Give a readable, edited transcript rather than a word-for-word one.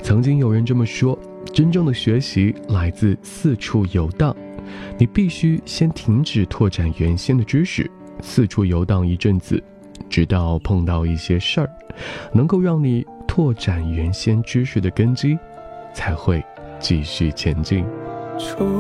曾经有人这么说，真正的学习来自四处游荡。你必须先停止拓展原先的知识，四处游荡一阵子，直到碰到一些事儿，能够让你拓展原先知识的根基，才会继续前进。